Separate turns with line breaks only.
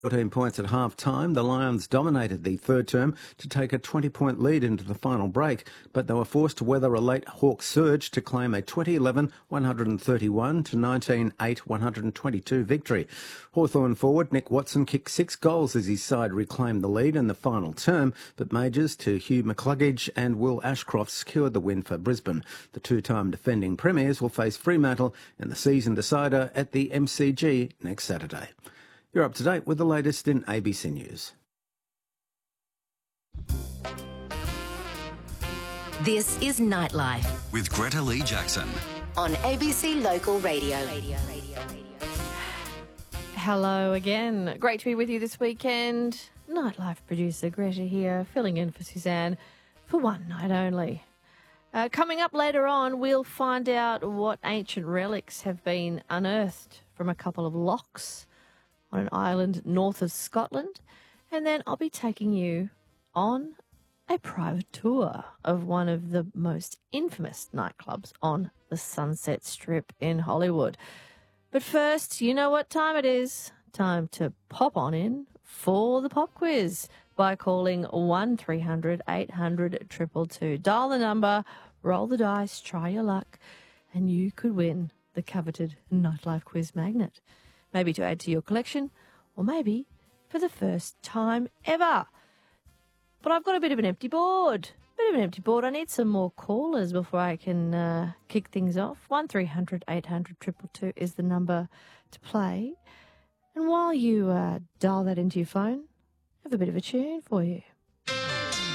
14 points at half-time. The Lions dominated the third term to take a 20-point lead into the final break, but they were forced to weather a late Hawks surge to claim a 2011 131 to 19-8 122 victory. Hawthorn forward Nick Watson kicked 6 goals as his side reclaimed the lead in the final term, but majors to Hugh McCluggage and Will Ashcroft secured the win for Brisbane. The two-time defending premiers will face Fremantle in the season decider at the MCG next Saturday. You're up to date with the latest in ABC News.
This is Nightlife
with Greta Lee Jackson
on ABC Local Radio.
Hello again. Great to be with you this weekend. Nightlife producer Greta here, filling in for Suzanne for one night only. Coming up later on, we'll find out what ancient relics have been unearthed from a couple of locks on an island north of Scotland, and then I'll be taking you on a private tour of one of the most infamous nightclubs on the Sunset Strip in Hollywood. But first, you know what time it is. Time to pop on in for the pop quiz by calling 1300 800 222. Dial the number, roll the dice, try your luck, and you could win the coveted Nightlife Quiz magnet. Maybe to add to your collection, or maybe for the first time ever. But I've got a bit of an empty board. I need some more callers before I can kick things off. 1300 800 222 is the number to play. And while you dial that into your phone, I have a bit of a tune for you.